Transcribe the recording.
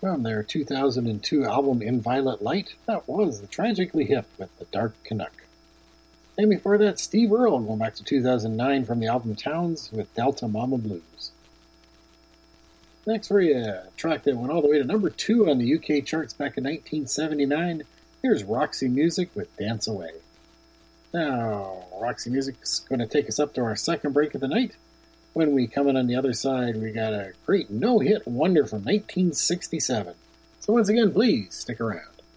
From their 2002 album In Violet Light, that was the Tragically Hip with The Dark Canuck. And before that, Steve Earle, going back to 2009 from the album Towns with Delta Mama Blues. Next for you, a track that went all the way to number 2 on the UK charts back in 1979. Here's Roxy Music with Dance Away. Now, Roxy Music's going to take us up to our second break of the night. When we come in on the other side, we got a great no-hit wonder from 1967. So once again, please stick around.